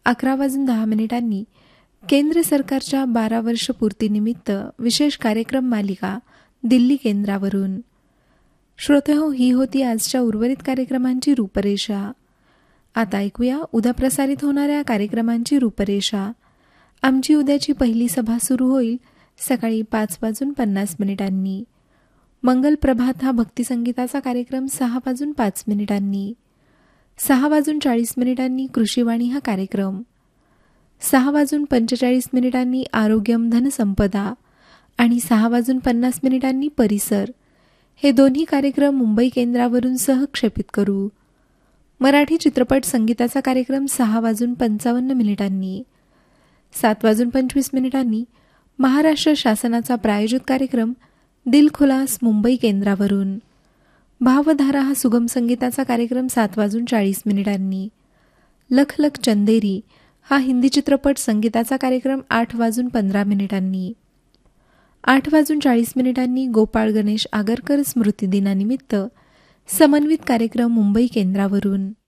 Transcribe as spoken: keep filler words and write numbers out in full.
अकरा वाजून दहा मिनिटांनी केंद्र सरकारच्या बारा वर्ष पूर्तीनिमित्त विशेष कार्यक्रम मालिका दिल्ली केंद्रावरून. श्रोतेहो, ही होती आजच्या उर्वरित कार्यक्रमांची रूपरेषा. आता ऐकूया उद्या प्रसारित होणाऱ्या कार्यक्रमांची रूपरेषा. आमची उद्याची पहिली सभा सुरू होईल सकाळी पाच वाजून पन्नास मिनिटांनी. मंगल प्रभात हा भक्तिसंगीताचा कार्यक्रम सहा वाजून पाच मिनिटांनी. सहा वाजून चाळीस मिनिटांनी कृषीवाणी हा कार्यक्रम. सहा वाजून पंचेचाळीस मिनिटांनी आरोग्यम धनसंपदा आणि सहा वाजून पन्नास मिनिटांनी परिसर हे दोन्ही कार्यक्रम मुंबई केंद्रावरून सहक्षेपित करू. मराठी चित्रपट संगीताचा कार्यक्रम सहा वाजून पंचावन्न मिनिटांनी. सात वाजून पंचवीस मिनिटांनी महाराष्ट्र शासनाचा प्रायोजित कार्यक्रम दिलखुलास मुंबई केंद्रावरून. भावधारा हा सुगम संगीताचा कार्यक्रम सात वाजून चाळीस मिनिटांनी. लख लख चंदेरी हा हिंदी चित्रपट संगीताचा कार्यक्रम आठ वाजून पंधरा मिनिटांनी. आठ वाजून चाळीस मिनिटांनी गोपाळ गणेश आगरकर स्मृती दिनानिमित्त समन्वित कार्यक्रम मुंबई केंद्रावरून.